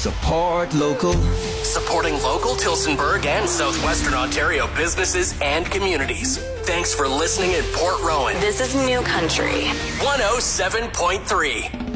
Support local. Supporting local Tillsonburg and Southwestern Ontario businesses and communities. Thanks for listening in Port Rowan. This is New Country. 107.3.